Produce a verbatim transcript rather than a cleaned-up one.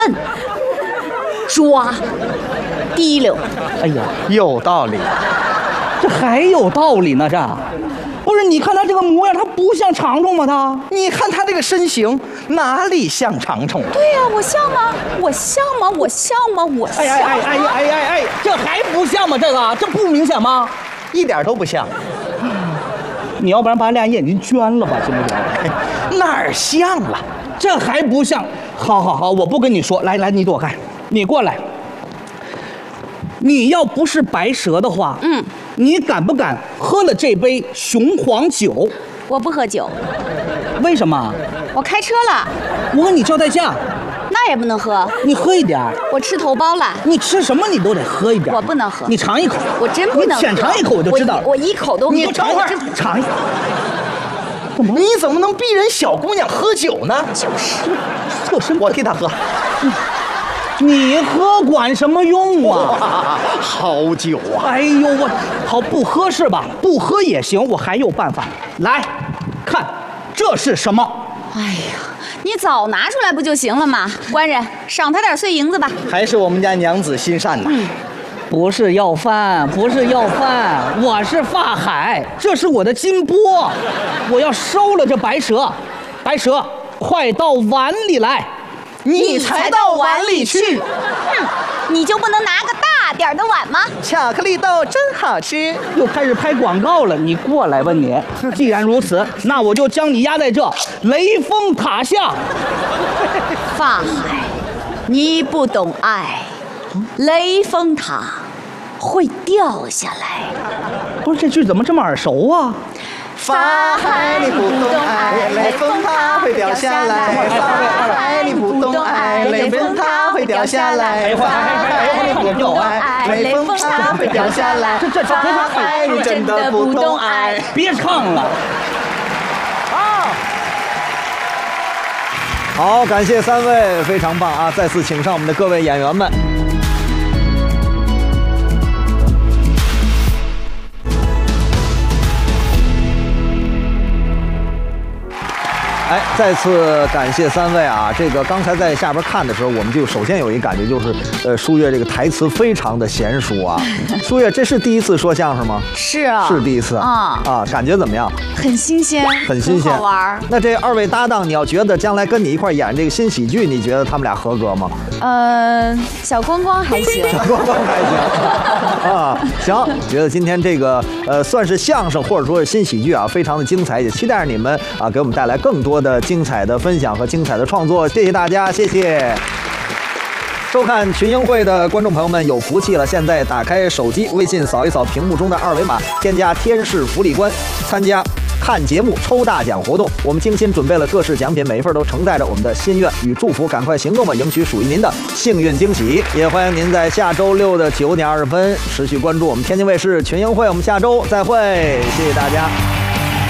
摁、抓、提溜。 哎呀， 有道理。 这还有道理呢，这不是？你看他这个模样，他不像长虫吗？他， 你看他这个身形，哪里像长虫？ 对呀、啊，我像吗？我像吗？我像吗？我像。 哎哎哎哎哎哎哎，这还不像吗？这个这不明显吗？ 一点都不像。 你要不然把俩眼睛捐了吧，行不行？ 哪儿像了？ 这还不像。好好好，我不跟你说，来来，你躲开，你过来。你要不是白蛇的话， 嗯， 你敢不敢喝了这杯雄黄酒？ 我不喝酒。 为什么？ 我开车了。 我跟你叫代驾。 那也不能喝。 你喝一点。 我吃头孢了。 你吃什么你都得喝一点。 我不能喝。 你尝一口。 我真不能喝。 你浅尝一口我就知道了。 我, 我一口都。 你尝会儿，尝一口。 你怎么能逼人小姑娘喝酒呢？ 就是侧身，我替她喝。 嗯你喝管什么用啊？ 好酒啊！ 哎呦我，好不喝是吧？不喝也行，我还有办法。来，看这是什么？ 哎呀，你早拿出来不就行了吗？官人，赏他点碎银子吧。 还是我们家娘子心善呐。 嗯，不是要饭，不是要饭，我是法海，这是我的金钵，我要收了这白蛇。白蛇，快到碗里来。 你才到碗里去！ 哼，你就不能拿个大点的碗吗？ 巧克力豆真好吃。 又开始拍广告了，你过来吧你。既然如此，那我就将你压在这雷峰塔下。 法海，你不懂爱，雷峰塔会掉下来。 不是，这句怎么这么耳熟啊？ 法海，你不懂爱，雷峰塔会掉下来。法海，你不懂爱，雷峰塔会掉下来。法海，你不懂爱，雷峰塔会掉下来。 这这这， 法海，你真的不懂爱。 别唱了。 啊！ 好，感谢三位，非常棒啊！再次请上我们的各位演员们。哎，再次感谢三位啊！这个刚才在下边看的时候，我们就首先有一感觉，就是呃，舒月这个台词非常的娴熟啊。舒月，这是第一次说相声吗？ 是啊， 是第一次啊啊，感觉怎么样？ 很新鲜， 很新鲜， 好玩。 那这二位搭档，你要觉得将来跟你一块演这个新喜剧，你觉得他们俩合格吗？ 呃，小光光还行， 小光光还行啊，行，觉得今天这个呃算是相声或者说是新喜剧啊，非常的精彩，也期待着你们啊给我们带来更多的精彩的分享和精彩的创作，谢谢大家，谢谢。收看群英会的观众朋友们有福气了，现在打开手机微信扫一扫屏幕中的二维码，添加天使福利官，参加看节目抽大奖活动。我们精心准备了各式奖品，每一份都承载着我们的心愿与祝福，赶快行动吧，赢取属于您的幸运惊喜。也欢迎您在下周六的九点二十分持续关注我们天津卫视群英会，我们下周再会，谢谢大家。